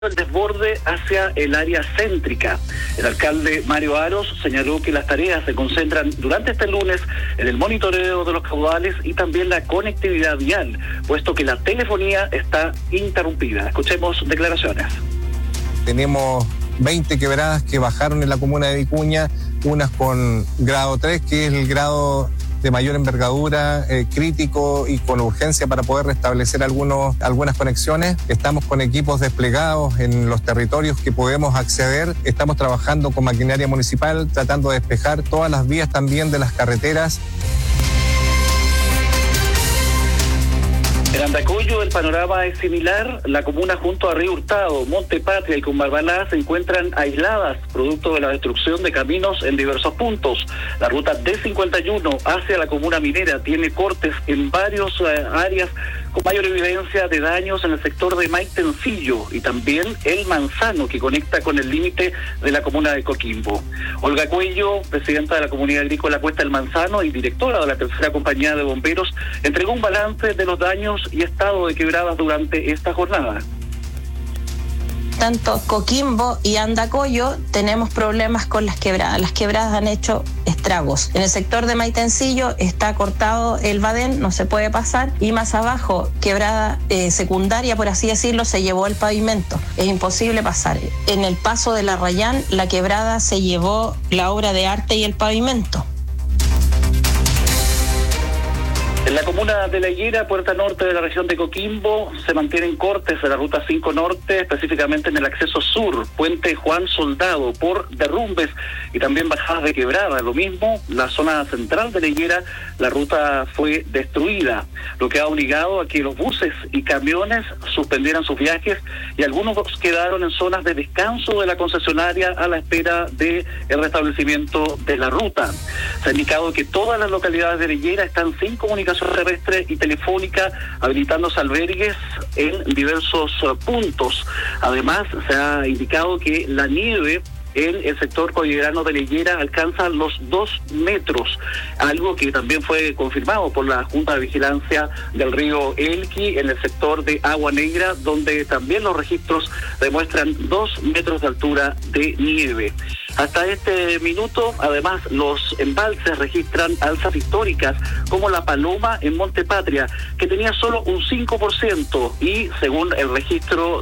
el desborde hacia el área céntrica. El alcalde Mario Aros señaló que las tareas se concentran durante este lunes en el monitoreo de los caudales y también la conectividad vial, puesto que la telefonía está interrumpida. Escuchemos declaraciones. Tenemos 20 quebradas que bajaron en la comuna de Vicuña, unas con grado 3, que es el grado de mayor envergadura, crítico y con urgencia para poder restablecer algunas conexiones. Estamos con equipos desplegados en los territorios que podemos acceder. Estamos trabajando con maquinaria municipal, tratando de despejar todas las vías también de las carreteras. En Andacollo el panorama es similar. La comuna junto a Río Hurtado, Monte Patria y Cumbarbalá se encuentran aisladas, producto de la destrucción de caminos en diversos puntos. La ruta D51 hacia la comuna minera tiene cortes en varias áreas con mayor evidencia de daños en el sector de Maitencillo y también el Manzano, que conecta con el límite de la comuna de Coquimbo. Olga Cuello, presidenta de la Comunidad Agrícola Cuesta del Manzano y directora de la tercera compañía de bomberos, entregó un balance de los daños y estado de quebradas durante esta jornada. Tanto Coquimbo y Andacollo tenemos problemas con las quebradas. Las quebradas han hecho estragos. En el sector de Maitencillo está cortado el badén, no se puede pasar, y más abajo, quebrada secundaria, por así decirlo, se llevó el pavimento. Es imposible pasar. En el paso de la Rayán, la quebrada se llevó la obra de arte y el pavimento. En la comuna de La Higuera, puerta norte de la región de Coquimbo, se mantienen cortes de la ruta 5 norte, específicamente en el acceso sur, puente Juan Soldado, por derrumbes y también bajadas de quebrada. Lo mismo, la zona central de La Higuera, la ruta fue destruida, lo que ha obligado a que los buses y camiones suspendieran sus viajes y algunos quedaron en zonas de descanso de la concesionaria a la espera del restablecimiento de la ruta. Se ha indicado que todas las localidades de La Higuera están sin comunicación terrestre y telefónica, habilitándose albergues en diversos puntos. Además, se ha indicado que la nieve en el sector cordillerano de La Higuera alcanza los 2 metros, algo que también fue confirmado por la Junta de Vigilancia del río Elqui en el sector de Agua Negra, donde también los registros demuestran 2 metros de altura de nieve. Hasta este minuto, además, los embalses registran alzas históricas, como la Paloma en Monte Patria, que tenía solo un 5%, y según el registro